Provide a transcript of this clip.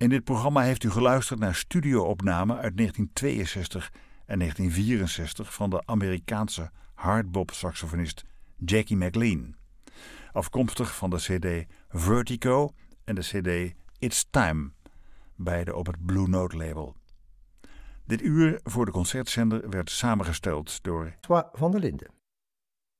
In dit programma heeft u geluisterd naar studio-opnamen uit 1962 en 1964 van de Amerikaanse hardbop-saxofonist Jackie McLean. Afkomstig van de cd Vertigo en de cd It's Time, beide op het Blue Note label. Dit uur voor de concertzender werd samengesteld door François van der Linden.